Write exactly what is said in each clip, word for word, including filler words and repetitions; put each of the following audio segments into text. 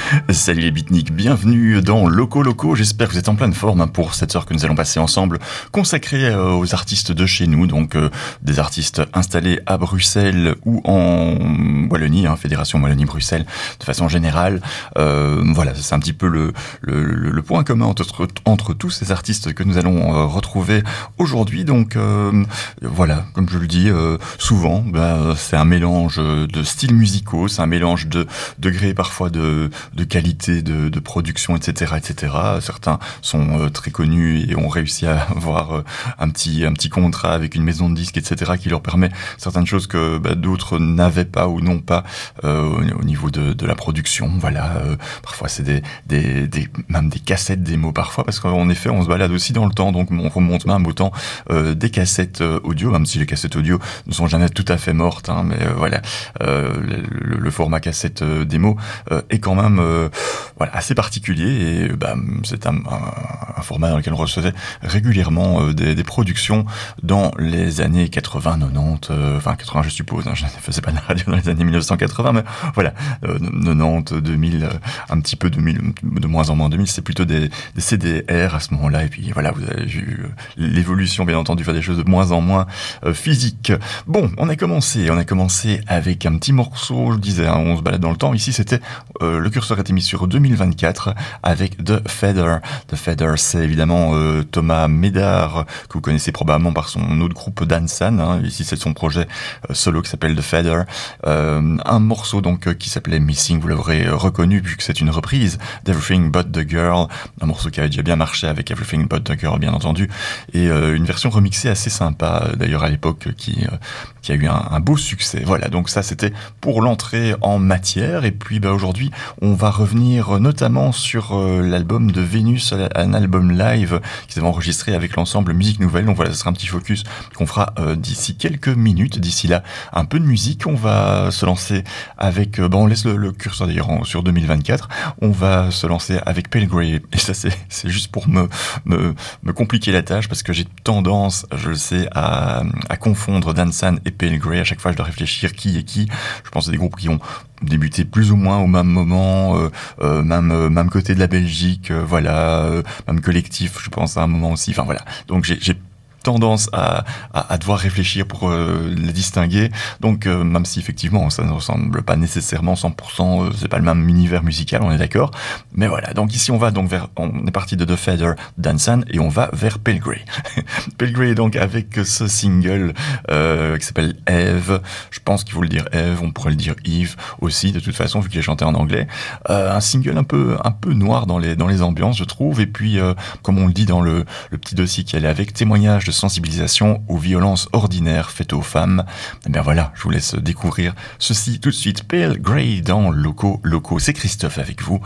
Salut les beatniks, bienvenue dans Loco Loco, j'espère que vous êtes en pleine forme hein, pour cette heure que nous allons passer ensemble, consacrée euh, aux artistes de chez nous, donc euh, des artistes installés à Bruxelles ou en Wallonie, hein, Fédération Wallonie-Bruxelles, de façon générale. Euh, voilà, c'est un petit peu le, le, le, le point commun entre, entre tous ces artistes que nous allons euh, retrouver aujourd'hui. Donc euh, voilà, comme je le dis euh, souvent, bah, c'est un mélange de styles musicaux, c'est un mélange de degrés parfois de, de qualité de, de production, et cetera, et cetera. Certains sont euh, très connus et ont réussi à avoir euh, un petit un petit contrat avec une maison de disques, et cetera, qui leur permet certaines choses que bah, d'autres n'avaient pas ou n'ont pas euh, au, au niveau de, de la production. Voilà, euh, parfois c'est des, des des même des cassettes démos parfois, parce qu'en effet on se balade aussi dans le temps, donc on remonte même au temps euh, des cassettes euh, audio, même si les cassettes audio ne sont jamais tout à fait mortes, hein, mais euh, voilà, euh, le, le format cassette euh, démo euh, est quand même euh, voilà, assez particulier, et bah, c'est un, un, un format dans lequel on recevait régulièrement euh, des, des productions dans les années quatre-vingts, quatre-vingt-dix, euh, enfin quatre-vingts je suppose, hein, je ne faisais pas de la radio dans les années mille neuf cent quatre-vingts, mais voilà, euh, quatre-vingt-dix, deux mille, euh, un petit peu deux mille, de moins en moins deux mille, c'est plutôt des, des C D R à ce moment-là, et puis voilà, vous avez vu euh, l'évolution, bien entendu, faire des choses de moins en moins euh, physiques. Bon, on a commencé, on a commencé avec un petit morceau, je disais, hein, on se balade dans le temps, ici c'était, euh, le curseur était mis sur deux mille vingt-quatre avec The Feather. The Feather, c'est évidemment euh, Thomas Médard, que vous connaissez probablement par son autre groupe Dansan, hein. Ici c'est son projet euh, solo qui s'appelle The Feather. Euh, un morceau donc euh, qui s'appelait Missing, vous l'aurez reconnu puisque c'est une reprise d'Everything But The Girl, un morceau qui avait déjà bien marché avec Everything But The Girl bien entendu, et euh, une version remixée assez sympa d'ailleurs à l'époque qui, euh, qui a eu un, un beau succès. Voilà, donc ça c'était pour l'entrée en matière, et puis bah, aujourd'hui on va revenir notamment sur euh, l'album de Vénus, un album live qu'ils avaient enregistré avec l'ensemble Musique Nouvelle. Donc voilà, ce sera un petit focus qu'on fera euh, d'ici quelques minutes. D'ici là, un peu de musique. On va se lancer avec, euh, bon, on laisse le, le curseur d'ailleurs en, sur deux mille vingt-quatre. On va se lancer avec Pale Grey. Et ça, c'est, c'est juste pour me, me, me compliquer la tâche, parce que j'ai tendance, je le sais, à, à confondre Dansan et Pale Grey. À chaque fois, je dois réfléchir qui est qui. Je pense à des groupes qui ont débuté plus ou moins au même moment, euh, euh, même euh, même côté de la Belgique, euh, voilà, euh, même collectif, je pense à un moment aussi. Enfin voilà. Donc j'ai j'ai tendance à, à, à devoir réfléchir pour euh, les distinguer. Donc euh, même si effectivement ça ne ressemble pas nécessairement cent pour cent, euh, c'est pas le même univers musical, on est d'accord. Mais voilà, donc ici on va donc vers, on est parti de The Feather, Dansan, et on va vers Pale Grey. Pale Grey donc avec ce single euh, qui s'appelle Eve. Je pense qu'il faut le dire Eve, on pourrait le dire Eve aussi de toute façon vu qu'il est chanté en anglais. Euh, un single un peu un peu noir dans les dans les ambiances je trouve, et puis euh, comme on le dit dans le le petit dossier qui allait avec, témoignage de sensibilisation aux violences ordinaires faites aux femmes. Et bien voilà, je vous laisse découvrir ceci tout de suite. Pale Grey dans Loco Loco. C'est Christophe avec vous.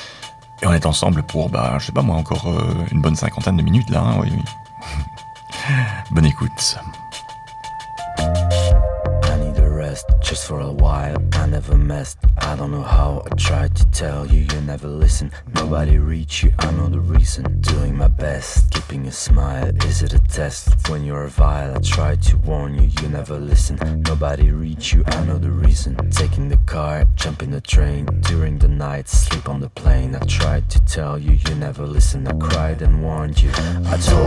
Et on est ensemble pour, bah, je sais pas moi, encore euh, une bonne cinquantaine de minutes là. Hein, oui, oui. Bonne écoute. Just for a while, I never messed. I don't know how, I tried to tell you, you never listen. Nobody reach you, I know the reason. Doing my best, keeping a smile. Is it a test? When you're vile, I tried to warn you, you never listen. Nobody reach you, I know the reason. Taking the car, jumping the train. During the night, sleep on the plane. I tried to tell you, you never listen. I cried and warned you. I told